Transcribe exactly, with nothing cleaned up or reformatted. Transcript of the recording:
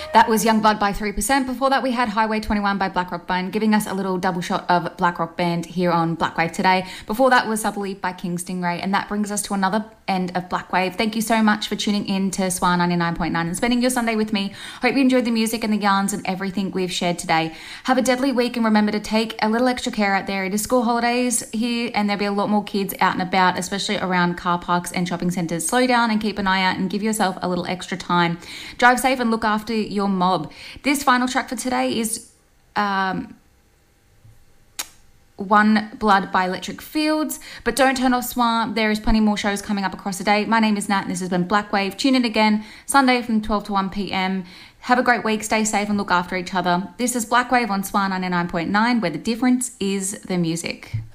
That was Young Blood by three percent. Before that, we had Highway twenty-one by Black Rock Band, giving us a little double shot of Black Rock Band here on Black Wave today. Before that was Subleaf by King Stingray, and that brings us to another end of Black Wave. Thank you so much for tuning in to S W R ninety-nine point nine and spending your Sunday with me. Hope you enjoyed the music and the yarns and everything we've shared today. Have a deadly week, and remember to take a little extra care out there. It is school holidays here, and there'll be a lot more kids out and about, especially around car parks and shopping centres. Slow down and keep an eye out and give yourself a little extra time. Drive safe and look after your mob. This final track for today is um, One Blood by Electric Fields, but don't turn off S W R. There is plenty more shows coming up across the day. My name is Nat, and this has been Black Wave. Tune in again Sunday from twelve to one p.m. Have a great week, stay safe and look after each other. This is Black Wave on S W R ninety-nine point nine, where the difference is the music.